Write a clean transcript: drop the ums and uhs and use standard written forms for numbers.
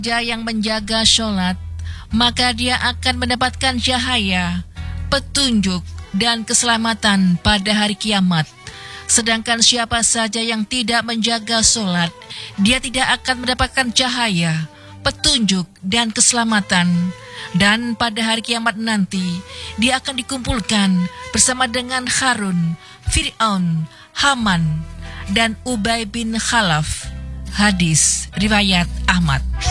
Dia yang menjaga sholat, maka dia akan mendapatkan cahaya, petunjuk, dan keselamatan pada hari kiamat. Sedangkan siapa saja yang tidak menjaga sholat, dia tidak akan mendapatkan cahaya, petunjuk, dan keselamatan. Dan pada hari kiamat nanti, dia akan dikumpulkan bersama dengan Harun, Fir'aun, Haman, dan Ubay bin Khalaf. Hadis riwayat Ahmad.